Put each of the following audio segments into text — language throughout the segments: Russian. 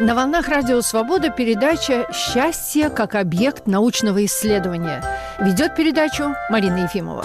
На волнах Радио Свобода передача «Счастье как объект научного исследования». Ведет передачу Марина Ефимова.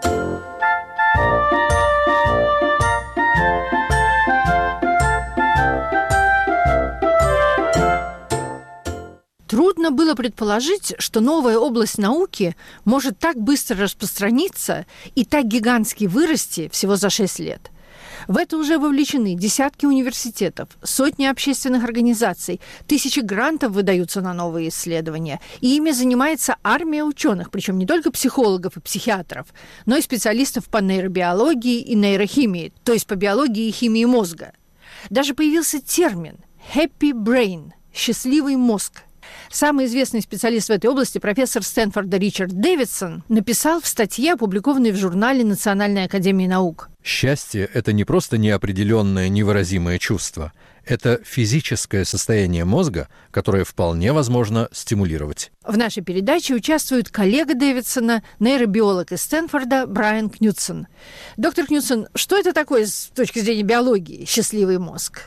Трудно было предположить, что новая область науки может так быстро распространиться и так гигантски вырасти всего за 6 лет. В это уже вовлечены десятки университетов, сотни общественных организаций, тысячи грантов выдаются на новые исследования, и ими занимается армия ученых, причем не только психологов и психиатров, но и специалистов по нейробиологии и нейрохимии, то есть по биологии и химии мозга. Даже появился термин «happy brain» – «счастливый мозг». Самый известный специалист в этой области, профессор Стэнфорда Ричард Дэвидсон, написал в статье, опубликованной в журнале Национальной академии наук. Счастье – это не просто неопределенное, невыразимое чувство. Это физическое состояние мозга, которое вполне возможно стимулировать. В нашей передаче участвует коллега Дэвидсона, нейробиолог из Стэнфорда Брайан Кнутсон. Доктор Кнутсон, что это такое с точки зрения биологии, счастливый мозг?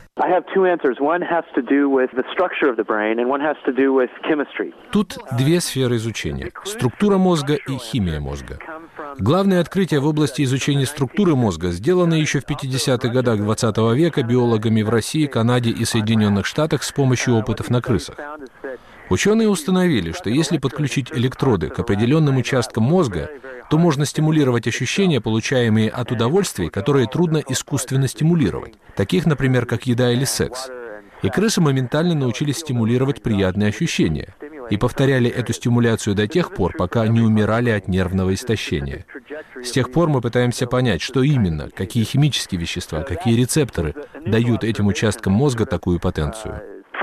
Тут две сферы изучения – структура мозга и химия мозга. Главное открытие в области изучения структуры мозга сделано еще в 50-х годах XX века биологами в России, Канаде и Соединенных Штатах с помощью опытов на крысах. Ученые установили, что если подключить электроды к определенным участкам мозга, то можно стимулировать ощущения, получаемые от удовольствий, которые трудно искусственно стимулировать, таких, например, как еда или секс. И крысы моментально научились стимулировать приятные ощущения и повторяли эту стимуляцию до тех пор, пока не умирали от нервного истощения. С тех пор мы пытаемся понять, что именно, какие химические вещества, какие рецепторы дают этим участкам мозга такую потенцию.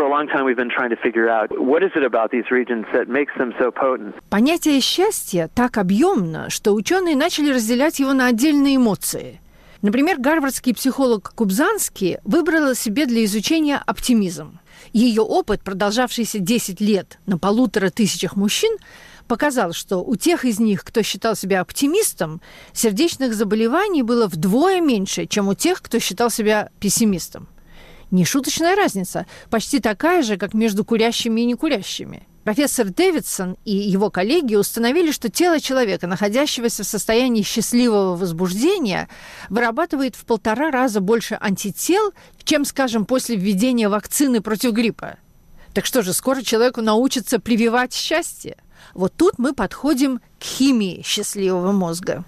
Понятие счастья так объемно, что ученые начали разделять его на отдельные эмоции. Например, гарвардский психолог Кубзанский выбрала себе для изучения оптимизм. Ее опыт, продолжавшийся 10 лет на 1500 мужчин, показал, что у тех из них, кто считал себя оптимистом, сердечных заболеваний было вдвое меньше, чем у тех, кто считал себя пессимистом. Нешуточная разница, почти такая же, как между курящими и некурящими. Профессор Дэвидсон и его коллеги установили, что тело человека, находящегося в состоянии счастливого возбуждения, вырабатывает в 1,5 раза больше антител, чем, скажем, после введения вакцины против гриппа. Так что же, скоро человеку научится прививать счастье? Вот тут мы подходим к химии счастливого мозга.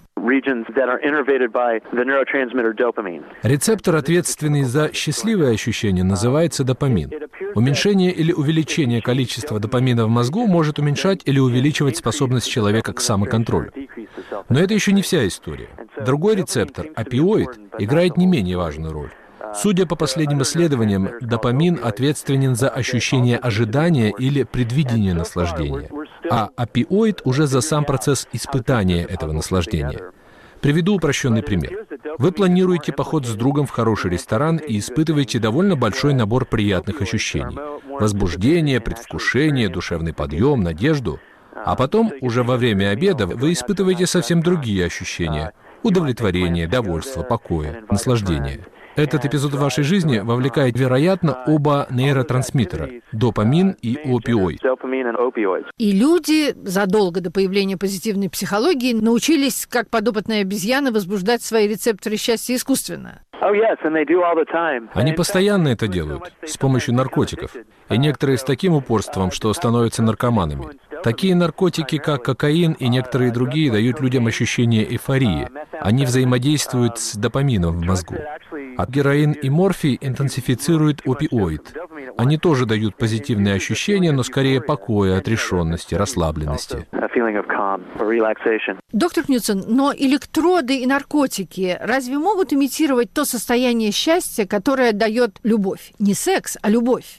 Рецептор, ответственный за счастливые ощущения, называется допамин. Уменьшение или увеличение количества допамина в мозгу может уменьшать или увеличивать способность человека к самоконтролю. Но это еще не вся история. Другой рецептор, опиоид, играет не менее важную роль. Судя по последним исследованиям, допамин ответственен за ощущение ожидания или предвидения наслаждения, а опиоид уже за сам процесс испытания этого наслаждения. Приведу упрощенный пример. Вы планируете поход с другом в хороший ресторан и испытываете довольно большой набор приятных ощущений. Возбуждение, предвкушение, душевный подъем, надежду. А потом, уже во время обеда, вы испытываете совсем другие ощущения. Удовлетворение, довольство, покоя, наслаждение. Этот эпизод в вашей жизни вовлекает, вероятно, оба нейротрансмиттера – допамин и опиоид. И люди задолго до появления позитивной психологии научились, как подопытные обезьяны, возбуждать свои рецепторы счастья искусственно. Они постоянно это делают, с помощью наркотиков. И некоторые с таким упорством, что становятся наркоманами. Такие наркотики, как кокаин и некоторые другие, дают людям ощущение эйфории. Они взаимодействуют с допамином в мозгу. А героин и морфий интенсифицируют опиоид. Они тоже дают позитивные ощущения, но скорее покоя, отрешенности, расслабленности. Доктор Кнутсон, но электроды и наркотики разве могут имитировать то состояние счастья, которое дает любовь? Не секс, а любовь.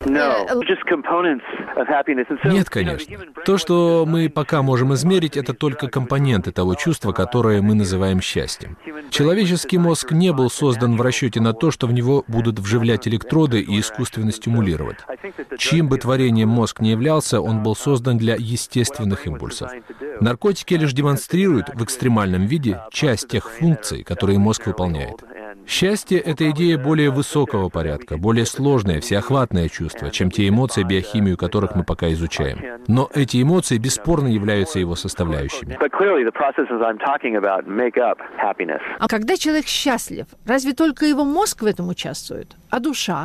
Нет, конечно. То, что мы пока можем измерить, это только компоненты того чувства, которое мы называем счастьем. Человеческий мозг не был создан в расчете на то, что в него будут вживлять электроды и искусственно стимулировать. Чьим бы творением мозг не являлся, он был создан для естественных импульсов. Наркотики лишь демонстрируют в экстремальном виде часть тех функций, которые мозг выполняет. Счастье — это идея более высокого порядка, более сложное, всеохватное чувство, чем те эмоции, биохимию которых мы пока изучаем. Но эти эмоции бесспорно являются его составляющими. А когда человек счастлив, разве только его мозг в этом участвует? А душа?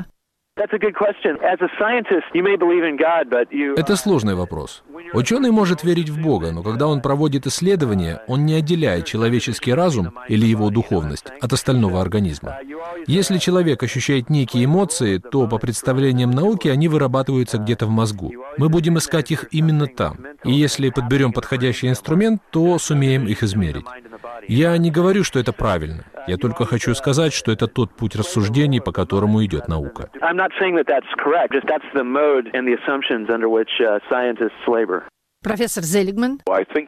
Это сложный вопрос. Ученый может верить в Бога, но когда он проводит исследования, он не отделяет человеческий разум или его духовность от остального организма. Если человек ощущает некие эмоции, то, по представлениям науки, они вырабатываются где-то в мозгу. Мы будем искать их именно там. И если подберем подходящий инструмент, то сумеем их измерить. Я не говорю, что это правильно. Я только хочу сказать, что это тот путь рассуждений, по которому идет наука. Профессор Зелигман.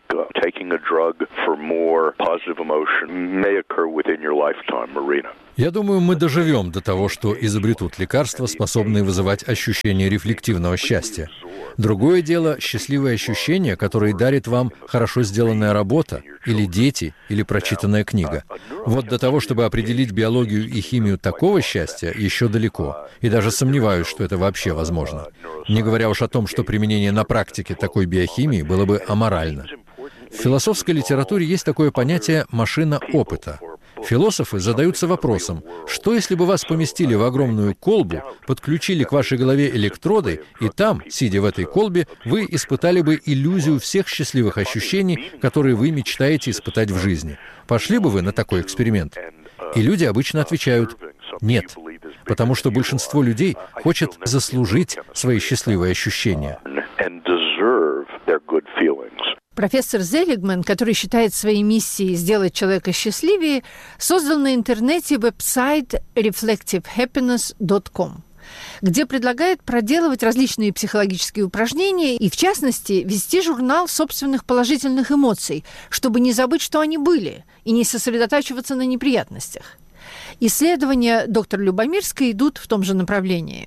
Я думаю, мы доживем до того, что изобретут лекарства, способные вызывать ощущение рефлективного счастья. Другое дело — счастливые ощущения, которые дарит вам хорошо сделанная работа, или дети, или прочитанная книга. Вот до того, чтобы определить биологию и химию такого счастья, еще далеко. И даже сомневаюсь, что это вообще возможно. Не говоря уж о том, что применение на практике такой биохимии было бы аморально. В философской литературе есть такое понятие «машина опыта». Философы задаются вопросом, что если бы вас поместили в огромную колбу, подключили к вашей голове электроды, и там, сидя в этой колбе, вы испытали бы иллюзию всех счастливых ощущений, которые вы мечтаете испытать в жизни. Пошли бы вы на такой эксперимент? И люди обычно отвечают «нет», потому что большинство людей хочет заслужить свои счастливые ощущения. Профессор Зелигман, который считает своей миссией сделать человека счастливее, создал на интернете веб-сайт reflectivehappiness.com, где предлагает проделывать различные психологические упражнения и, в частности, вести журнал собственных положительных эмоций, чтобы не забыть, что они были, и не сосредотачиваться на неприятностях. Исследования доктора Любомирской идут в том же направлении.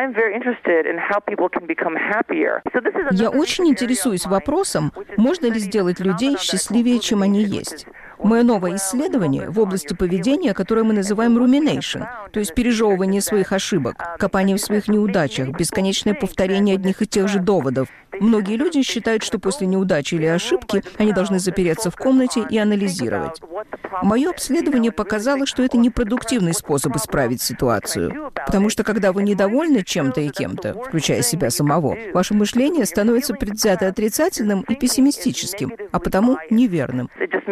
Я очень интересуюсь вопросом, можно ли сделать людей счастливее, чем они есть. Мое новое исследование в области поведения, которое мы называем rumination, то есть пережевывание своих ошибок, копание в своих неудачах, бесконечное повторение одних и тех же доводов. Многие люди считают, что после неудачи или ошибки они должны запереться в комнате и анализировать. Мое обследование показало, что это непродуктивный способ исправить ситуацию. Потому что когда вы недовольны чем-то и кем-то, включая себя самого, ваше мышление становится предвзято отрицательным и пессимистическим, а потому неверным.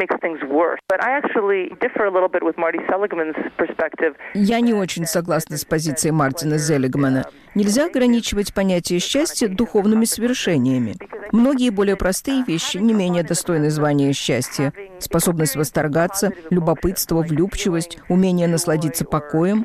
Я не очень согласна с позицией Мартина Зелигмана. Нельзя ограничивать понятие счастья духовными свершениями. Многие более простые вещи не менее достойны звания счастья. Способность восторгаться, любопытство, влюбчивость, умение насладиться покоем.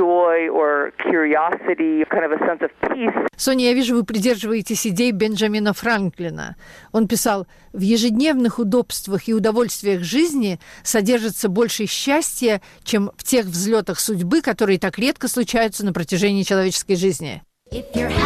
Соня, я вижу, вы придерживаетесь идей Бенджамина Франклина. Он писал: «В ежедневных удобствах и удовольствиях жизни содержится больше счастья, чем в тех взлетах судьбы, которые так редко случаются на протяжении человеческой жизни».